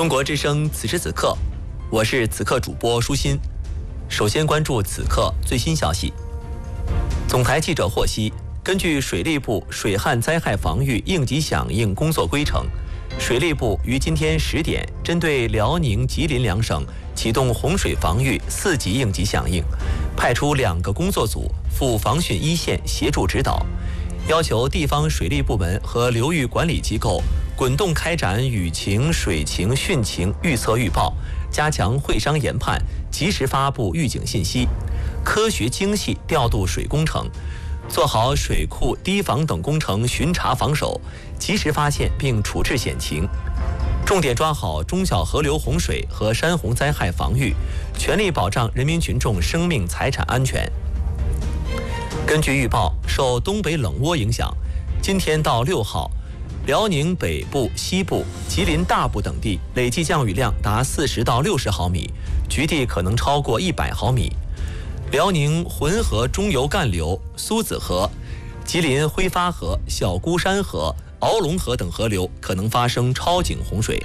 中国之声此时此刻，我是此刻主播舒心。首先关注此刻最新消息。总台记者获悉，根据水利部水旱灾害防御应急响应工作规程，水利部于今天10点针对辽宁、吉林两省启动洪水防御4级应急响应，派出2个工作组赴防汛一线协助指导，要求地方水利部门和流域管理机构滚动开展雨情、水情、汛情预测预报，加强会商研判，及时发布预警信息，科学精细调度水工程，做好水库、堤防等工程巡查防守，及时发现并处置险情，重点抓好中小河流洪水和山洪灾害防御，全力保障人民群众生命财产安全。根据预报，受东北冷涡影响，今天到6号，辽宁北部、西部、吉林大部等地累计降雨量达40到60毫米，局地可能超过100毫米。辽宁浑河中游干流、苏子河、吉林辉发河、小孤山河、鳌龙河等河流可能发生超警洪水。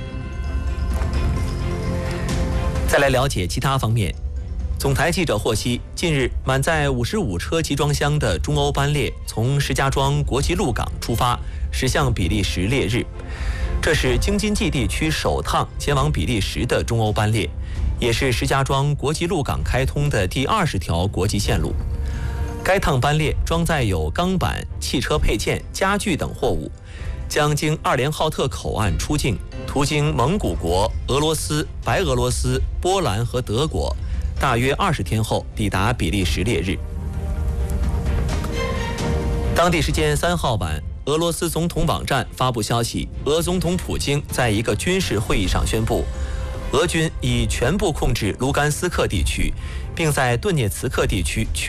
再来了解其他方面。总台记者获悉，近日满载55车集装箱的中欧班列从石家庄国际陆港出发，驶向比利时烈日。这是京津冀地区首趟前往比利时的中欧班列，也是石家庄国际陆港开通的第20条国际线路。该趟班列装载有钢板、汽车配件、家具等货物，将经2连浩特口岸出境，途经蒙古国、俄罗斯、白俄罗斯、波兰和德国，大约20天后抵达比利时烈日。当地时间3号晚，俄罗斯总统网站发布消息，俄总统普京在一个军事会议上宣布，俄军已全部控制卢甘斯克地区，并在顿涅茨克地区取